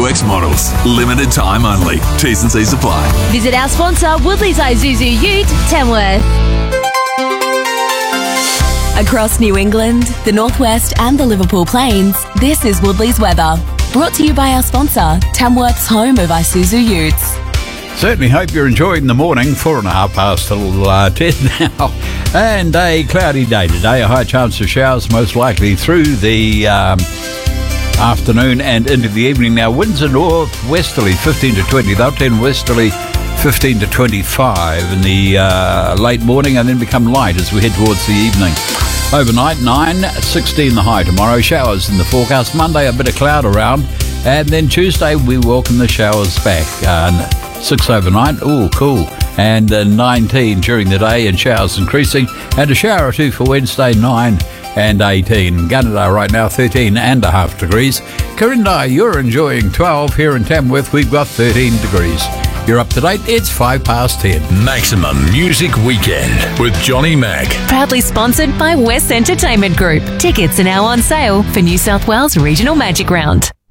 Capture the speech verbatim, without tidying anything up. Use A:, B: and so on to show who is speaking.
A: U X models. Limited time only. T's and C's apply.
B: Visit our sponsor, Woodley's Isuzu Ute, Tamworth.
C: Across New England, the Northwest and the Liverpool Plains, this is Woodley's weather. Brought to you by our sponsor, Tamworth's home of Isuzu Utes.
D: Certainly hope you're enjoying the morning. Four and a half past till uh, ten now. And a cloudy day today. A high chance of showers most likely through the um, afternoon and into the evening. Now winds are northwesterly fifteen to twenty. They'll turn westerly fifteen to twenty-five in the uh, late morning and then become light as we head towards the evening. Overnight, nine, sixteen the high tomorrow. Showers in the forecast. Monday, a bit of cloud around. And then Tuesday, we welcome the showers back. Uh, six overnight. Ooh, cool. And uh, nineteen during the day and showers increasing. And a shower or two for Wednesday, nine and eighteen. Gunnedah right now, thirteen and a half degrees. Corinda, you're enjoying twelve. Here in Tamworth, we've got thirteen degrees. You're up to date. It's five past ten.
A: Maximum Music Weekend with Johnny Mac.
B: Proudly sponsored by West Entertainment Group. Tickets are now on sale for New South Wales Regional Magic Round.